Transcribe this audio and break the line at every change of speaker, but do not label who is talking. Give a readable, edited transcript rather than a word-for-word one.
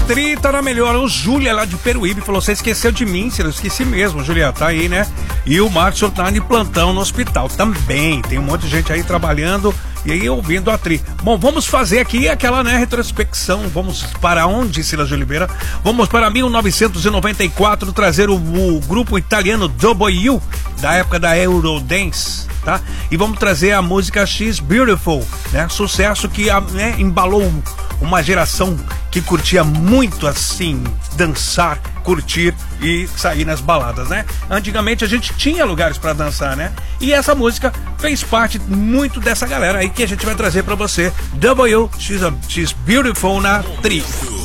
Tri tá na melhor. O Júlia lá de Peruíbe falou: você esqueceu de mim? Eu esqueci mesmo, Júlia, tá aí, né? E o Márcio tá de plantão no hospital também. Tem um monte de gente aí trabalhando e aí ouvindo a Tri. Bom, vamos fazer aqui aquela, né, retrospecção. Vamos para onde, Silas de Oliveira? Vamos para 1994 trazer o grupo italiano W, da época da Eurodance, tá? E vamos trazer a música She's Beautiful, né? Sucesso que, né, embalou uma geração que curtia muito assim, dançar, curtir e sair nas baladas, né? Antigamente a gente tinha lugares para dançar, né? E essa música fez parte muito dessa galera aí que a gente vai trazer para você. W, She's Beautiful na Tri.